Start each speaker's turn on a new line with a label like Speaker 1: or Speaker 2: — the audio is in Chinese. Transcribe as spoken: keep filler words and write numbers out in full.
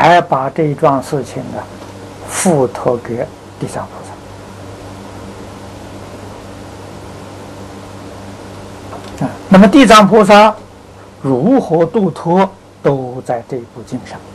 Speaker 1: 还把这一桩事情呢付托给地藏菩萨啊。那么地藏菩萨如何度脱，都在这部经上。